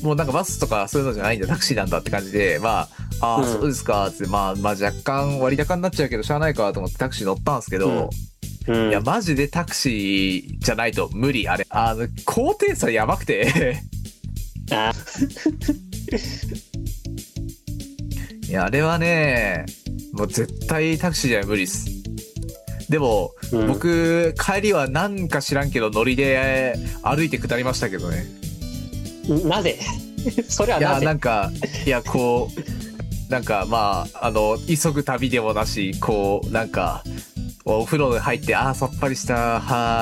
もうなんかバスとかそういうのじゃないんだ、タクシーなんだって感じで、まあ、そうですか、つって、まあ若干割高になっちゃうけど、しゃあないかと思ってタクシー乗ったんですけど、いや、マジでタクシーじゃないと無理、あれ。高低差やばくて。いや、あれはね、もう絶対タクシーじゃ無理っす。でも、僕、帰りはなんか知らんけど、ノリで歩いて下りましたけどね。 なぜそれはなぜ？ いや、なんか、いや、こう、なんか、まあ、急ぐ旅でもなし、こう、なんか、お風呂入って、さっぱりした、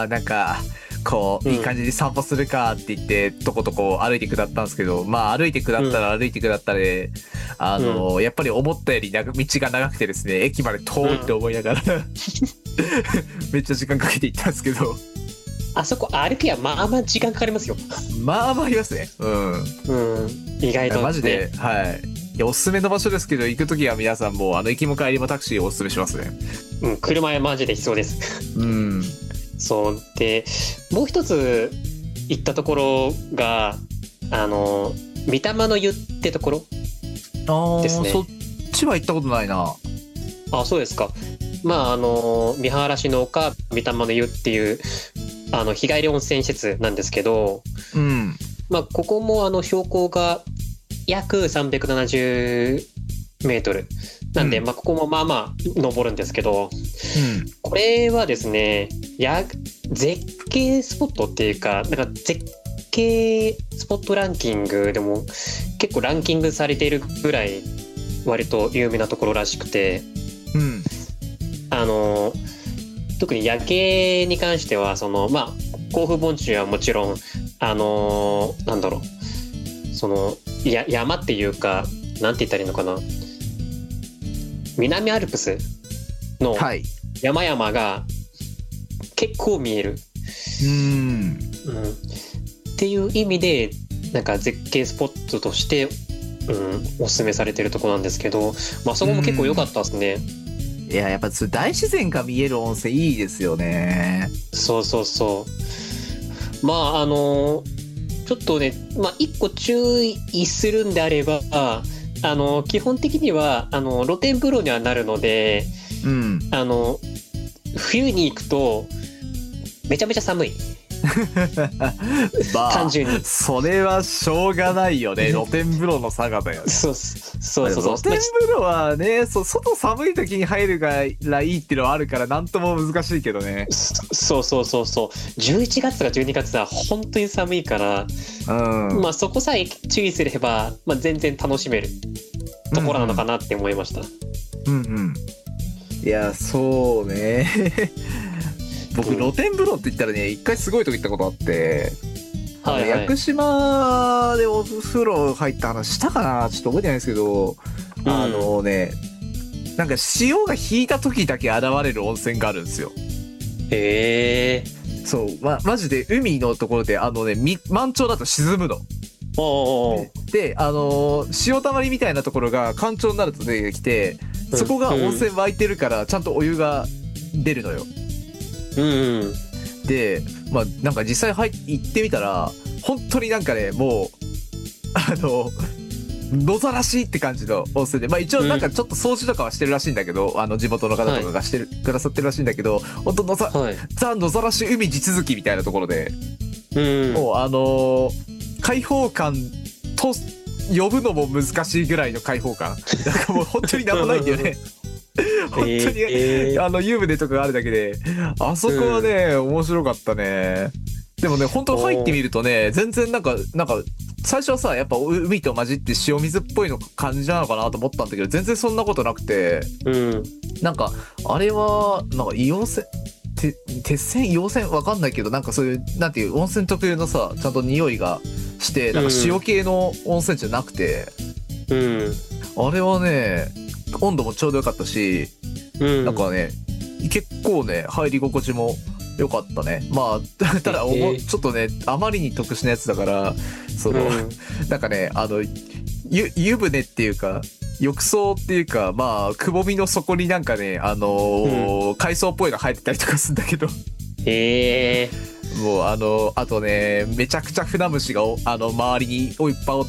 なんか、こう、いい感じに散歩するかって言って、とことこ歩いて下ったんですけど、まあ、歩いて下ったで、やっぱり思ったより道が長くてですね、駅まで遠いって思いながら、めっちゃ時間かけて行ったんですけど。 あそこ歩きはまあまあ時間かかりますよ。 まあまあありますね。 意外と、ね。 マジで、はい。いや、おすすめの場所ですけど、行くときは皆さんも行きも帰りもタクシーをおすすめしますね。 車はマジで必要です。そうで、もう一つ行ったところが御霊の湯ってところですね。 そっちは行ったことないな。 そうですか。まあ見晴らしの丘御霊の湯っていう日帰り温泉施設なんですけど、まあここも標高が約370メートルなんで、まあここもまあまあ登るんですけど、これはですね、絶景スポットっていうか、なんか絶景スポットランキングでも結構ランキングされているぐらい割と有名なところらしくて、特に夜景に関してはまあ甲府盆地はもちろんなんだろう、山っていうかなんて言ったらいいのかな、南アルプスの山々が結構見える、っていう意味でなんか絶景スポットとして、おすすめされてるとこなんですけど、まあそこも結構良かったですね。 いや、やっぱ大自然が見える温泉いいですよね。 そうそうそう。まあちょっとね、まあ一個注意するんであれば、基本的には露天風呂にはなるので、冬に行くとめちゃめちゃ寒い。 まあ、 単純にそれはしょうがないよね。露天風呂の差がだよね。 そう露天風呂はね、外寒い時に入るからいいっていうのはあるから何とも難しいけどね。 そう11月とか12月は本当に寒いから、まあそこさえ注意すれば、まあ、全然楽しめるところなのかなって思いました。 いや、そうね。僕、露天風呂って言ったらね、一回すごいとこ行ったことあって、屋久島でお風呂入った話したかな、ちょっと覚えてないですけど、なんか潮が引いた時だけ現れる温泉があるんですよ。そう、マジで海のところで満潮だと沈むの。で、潮たまりみたいなところが干潮になると出てきて、そこが温泉湧いてるからちゃんとお湯が出るのよ。で、まあなんか実際行ってみたら本当になんかね、もう野ざらしって感じの温泉で、まあ一応なんかちょっと掃除とかはしてるらしいんだけど、地元の方とかがくださってるらしいんだけど、本当ザ野ざらし海地続きみたいなところで、もう開放感と呼ぶのも難しいぐらいの開放感。なんかもう本当になんもないんだよね。本当に、湯船とかがあるだけで、あそこはね、面白かったね。でもね、本当入ってみるとね、全然なんか、最初はさ、やっぱ海と混じって塩水っぽいの感じなのかなと思ったんだけど、全然そんなことなくて、なんか、あれは、なんか硫黄泉、鉄泉硫黄泉わかんないけど、なんかそういう、なんていう、温泉特有のさ、ちゃんと匂いがして、なんか塩系の温泉じゃなくて、あれはね、温度もちょうどよかったし、なんかね、結構ね、入り心地も良かったね。まあ、ただ、ちょっとね、あまりに特殊なやつだから、なんかね、湯船っていうか、浴槽っていうか、まあ、くぼみの底になんかね、海藻っぽいの入ってたりとかするんだけど。もうあとね、めちゃくちゃ船虫が周りにいっぱいおっ